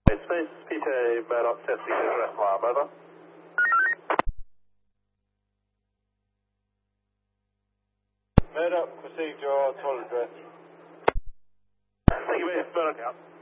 Space, PTA, Murdoch, testing address line, over. Murdoch, received your toll address. Thank you, mate. Murdoch out.